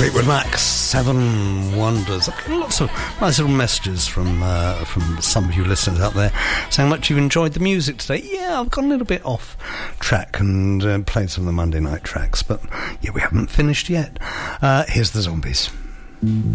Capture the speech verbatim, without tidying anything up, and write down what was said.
Fleetwood Mac, Seven Wonders. I've got lots of nice little messages from uh, from some of you listeners out there saying how much you've enjoyed the music today. Yeah, I've gone a little bit off track and uh, played some of the Monday night tracks, but yeah, we haven't finished yet. Uh, here's the Zombies.